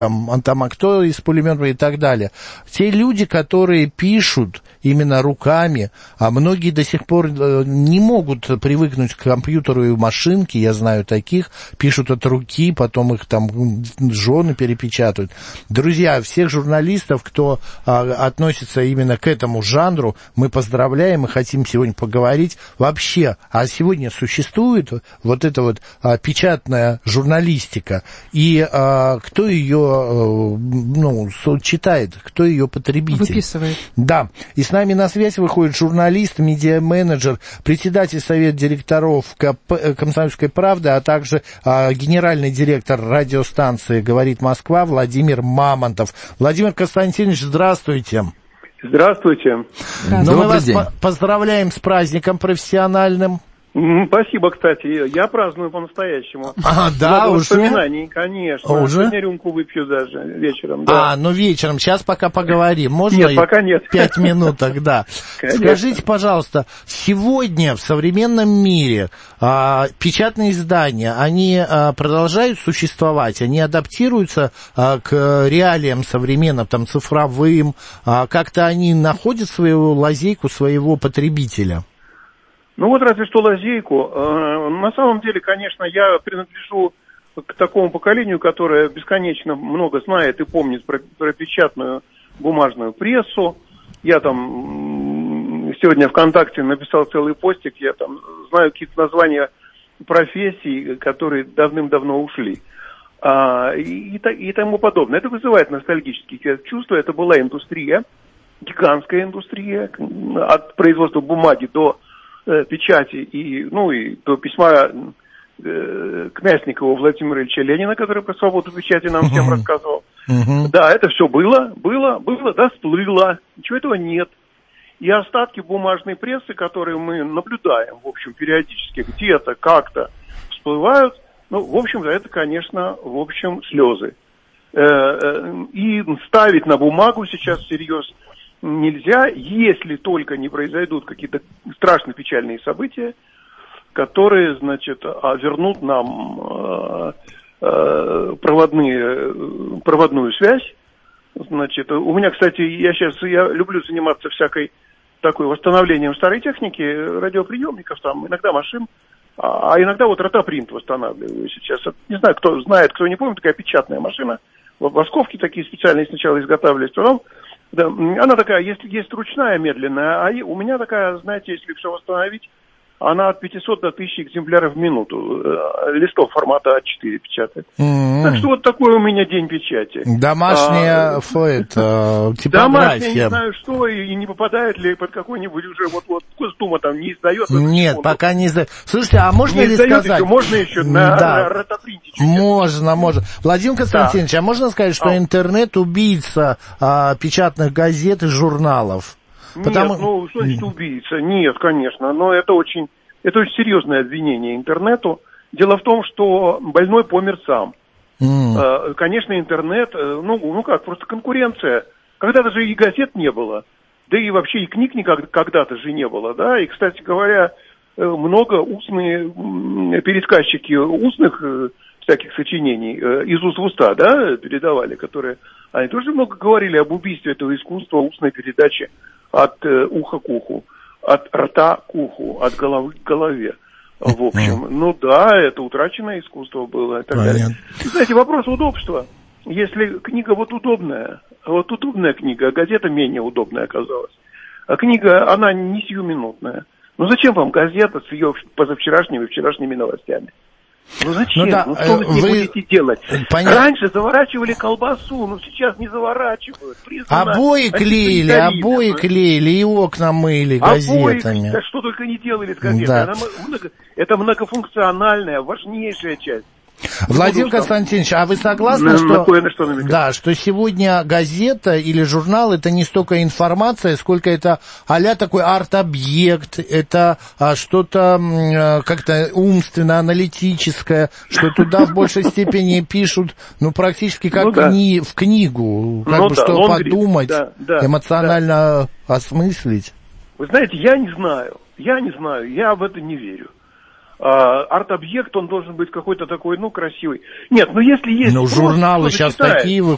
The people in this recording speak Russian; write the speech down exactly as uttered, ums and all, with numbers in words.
Там, там, а кто из пулеметов и так далее. Те люди, которые пишут именно руками, а многие до сих пор не могут привыкнуть к компьютеру и машинке, я знаю таких, пишут от руки, потом их там жены перепечатывают. Друзья, всех журналистов, кто а, относится именно к этому жанру, мы поздравляем и хотим сегодня поговорить вообще, а сегодня существует вот эта вот а, печатная журналистика, и а, кто ее ну, читает, кто ее потребитель. Выписывает. Да. И с нами на связь выходит журналист, медиа-менеджер, председатель совета директоров «Комсомольской правды», а также а, генеральный директор радиостанции «Говорит Москва» Владимир Мамонтов. Владимир Константинович, здравствуйте. Здравствуйте. Ну, мы вас по- поздравляем с праздником профессиональным. Спасибо, кстати. Я праздную по-настоящему. А, да, много уже? воспоминаний, конечно. Уже? Сегодня рюмку выпью даже вечером. Да. А, ну вечером. Сейчас пока поговорим. Можно? Нет, пока нет. Пять минуток, да. Конечно. Скажите, пожалуйста, сегодня в современном мире а, печатные издания, они а, продолжают существовать? Они адаптируются а, к реалиям современным, там, цифровым? А, как-то они находят свою лазейку, своего потребителя? Ну вот разве что лазейку. На самом деле, конечно, я принадлежу к такому поколению, которое бесконечно много знает и помнит про, про печатную бумажную прессу. Я там сегодня ВКонтакте написал целый постик, я там знаю какие-то названия профессий, которые давным-давно ушли. А, и, и тому подобное. Это вызывает ностальгические чувства. Это была индустрия, гигантская индустрия, от производства бумаги до печати и, ну, и до письма э, Князьникова Владимира Ильича Ленина, который про свободу печати нам всем uh-huh. рассказывал. Uh-huh. Да, это все было, было, было, да, всплыло. Ничего этого нет. И остатки бумажной прессы, которые мы наблюдаем, в общем, периодически где-то, как-то всплывают, ну, в общем-то, это, конечно, в общем, слезы. Э, э, и ставить на бумагу сейчас всерьез нельзя, если только не произойдут какие-то страшно печальные события, которые, значит, вернут нам э, э, проводные, проводную связь. Значит, у меня, кстати, я сейчас я люблю заниматься всякой такой восстановлением старой техники, радиоприемников, там, иногда машин, а, а иногда вот ротопринт восстанавливаю сейчас. Не знаю, кто знает, кто не помнит, такая печатная машина, восковки такие специальные сначала изготавливались, потом да, она такая, есть, есть ручная медленная, а у меня такая, знаете, если все восстановить, она от пятисот до тысячи экземпляров в минуту, э, листов формата а четыре печатает. Mm-hmm. Так что вот такой у меня день печати. Домашняя, а, фу, это, типография. Домашняя, не знаю что, и не попадает ли под какой-нибудь уже, вот, вот, Госдума там не издает. Нет, секунду. Пока не издает. Слушайте, а можно не ли издает сказать? Еще, можно еще на, да. на ротопринте. Можно, можно. Владимир Константинович, да. а можно сказать, что а. интернет убийца а, печатных газет и журналов? Потому... Нет, ну, что значит убийца? Нет, конечно, но это очень, это очень серьезное обвинение интернету. Дело в том, что больной помер сам. Mm. Конечно, интернет, ну, ну как, просто конкуренция. Когда-то же и газет не было, да и вообще и книг никогда, когда-то же не было, да, и, кстати говоря, много устные пересказчики устных всяких сочинений из уст в уста, да, передавали, которые, они тоже много говорили об убийстве этого искусства устной передачи от э, уха к уху, от рта к уху, от головы к голове. В общем, ну да, это утраченное искусство было и так далее. Знаете, вопрос удобства. Если книга вот удобная, вот удобная книга, а газета менее удобная оказалась. А книга, она не сиюминутная. Ну зачем вам газета с ее позавчерашними и вчерашними новостями? Ну зачем? Ну, да, ну что вы с ней вы... будете делать? Понятно. Раньше заворачивали колбасу, но сейчас не заворачивают. Признано, обои клеили, обои клеили и окна мыли газетами. Обои, да что только не делали с газетой. Да. Она, это многофункциональная, важнейшая часть. Владимир буду, Константинович, что... а вы согласны, на, что, на что да, что сегодня газета или журнал это не столько информация, сколько это а-ля такой арт-объект, это а, что-то а, как-то умственно-аналитическое, что туда в большей степени пишут, ну, практически как ну, да. кни- в книгу, как ну, бы, да, что подумать, да, да, эмоционально да. осмыслить. Вы знаете, я не знаю, я не знаю, я в это не верю. Uh, арт-объект, он должен быть какой-то такой, ну, красивый. Нет, ну, если есть... Ну, журналы сейчас читает, такие выходят.